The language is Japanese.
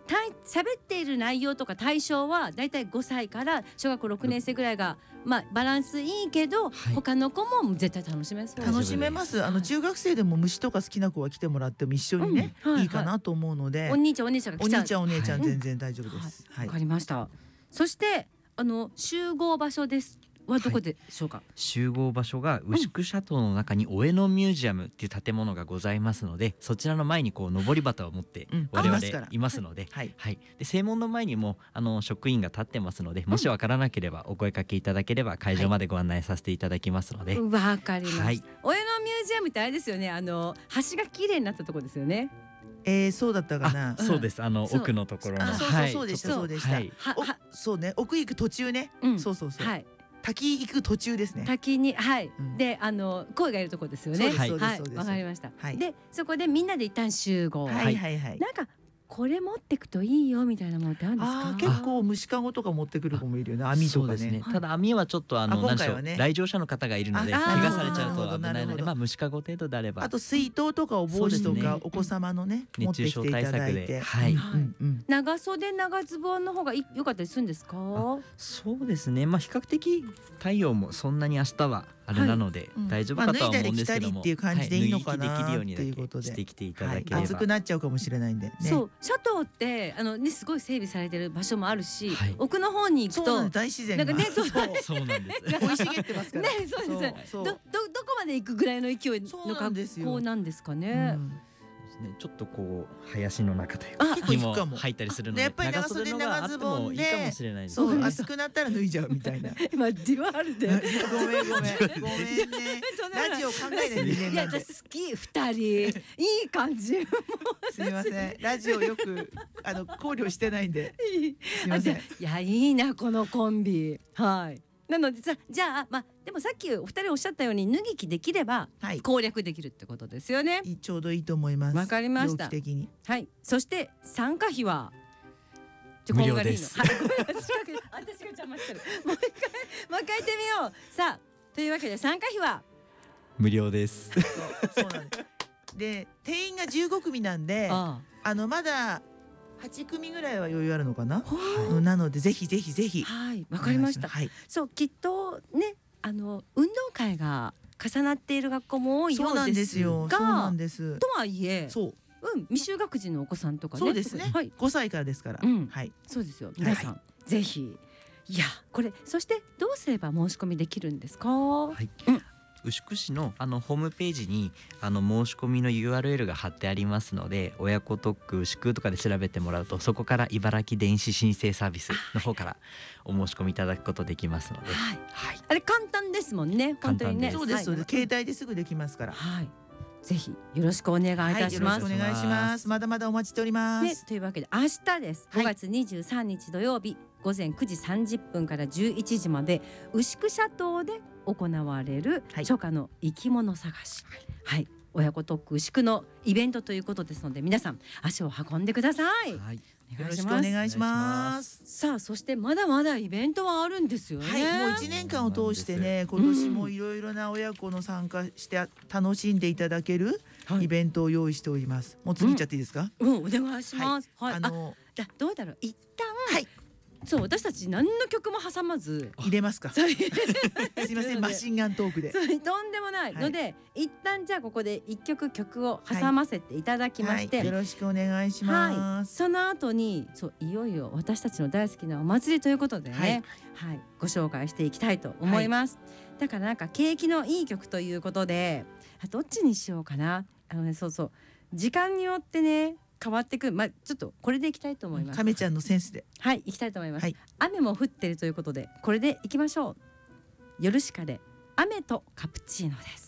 喋っている内容とか対象はだいたい5歳から小学校6年生ぐらいが、バランスいいけど、他の子も絶対楽しめそうです。 楽しめます。中学生でも虫とか好きな子が来てもらっても一緒にね、いいかなと思うので、 お兄ちゃんが来ちゃう。 お姉ちゃん全然大丈夫です。 わかりました。そして集合場所ですはどこでしょうか。 集合場所が牛久シャトーの中にお江戸ミュージアムっていう建物がございますので、そちらの前にこう上り旗を持って我々いますので、で正門の前にも職員が立ってますので、もしわからなければお声かけいただければ会場までご案内させていただきますので。 わかりました。お江戸ミュージアムってあれですよね、橋が綺麗になったところですよね。 そうだったかな。 そうです。奥のところの。 そうでした。そうね、奥行く途中ね。そう。滝行く途中ですね。 滝にで声がいるところですよね。 そうです。 わかりました。でそこでみんなで一旦集合。なんかこれ持ってくといいよみたいなものってあるんですか。 結構虫かごとか持ってくる子もいるよね。網とかね。 ただ網はちょっと来場者の方がいるので怪我されちゃうと危ないので、虫かご程度であれば。 あと水筒とかお帽子とかお子様のね持ってきていただいて。 長袖長ズボンの方が良かったりするんですか。 そうですね。比較的太陽もそんなに明日はあれなので大丈夫かとは思うんですけども、 っていう感じでいいのかなっていうことでしてきていただければ。 暑くなっちゃうかもしれないんで。 そうシャトーってすごい整備されてる場所もあるし、奥の方に行くと大自然がそうなんです。 生い茂ってますからね。そうです。どこまで行くぐらいの勢いの格好なんですかね。 ちょっとこう林の中というかにも入ったりするので、 やっぱり長袖長ズボンでいいかもしれないです。 そう暑くなったら脱いじゃうみたいな。 今デュアルでごめんね。ラジオ考えないでね。 いや私好き2人いい感じ。 すみません、ラジオよく考慮してないんで。すみません。 いやいいなこのコンビ。なのでじゃあでもさっきお二人おっしゃったように脱ぎ着できれば攻略できるってことですよね。 ちょうどいいと思います。 わかりました。そして参加費は無料です。 私が邪魔してる。もう一回言ってみよう。さあというわけで参加費は無料です。 そうなんです。で定員が15組なんで、まだ8組ぐらいは余裕あるのかな。なのでぜひ。 わかりました。そうきっとね運動会が重なっている学校も多いようですが、とはいえ未就学児のお子さんとかね。 そうですね。5歳からですから。 そうですよ。皆さんぜひ。いやこれそしてどうすれば申し込みできるんですか。 牛久市のホームページに申し込みの URL が貼ってありますので、親子特区牛久とかで調べてもらうと、そこから茨城電子申請サービスの方からお申し込みいただくことできますので、 あれ簡単ですもんね。本当にね。 そうです。携帯ですぐできますから。 ぜひよろしくお願いいたします。 よろしくお願いします。まだまだお待ちしております。 というわけで明日です。5月23日土曜日午前9時30分から11時まで牛久シャトーで行われる初夏の生き物探し、親子特区牛久のイベントということですので、皆さん足を運んでください。 よろしくお願いします。 さあそしてまだまだイベントはあるんですよね。 もう1年間を通してね、今年もいろいろな親子の参加して楽しんでいただけるイベントを用意しております。もう次行っちゃっていいですか。 お願いします。どうだろう、一旦そう私たち何の曲も挟まず入れますか。すいません、マシンガントークで。 とんでもないので、一旦じゃあここで一曲を挟ませていただきまして、 よろしくお願いします。 その後にいよいよ私たちの大好きなお祭りということでね、ご紹介していきたいと思います。だからなんか景気のいい曲ということで、どっちにしようかな。時間によってね変わってくる。ちょっとこれでいきたいと思います。 亀ちゃんのセンスでいきたいと思います。雨も降っているということでこれでいきましょう。ヨルシカで雨とカプチーノです。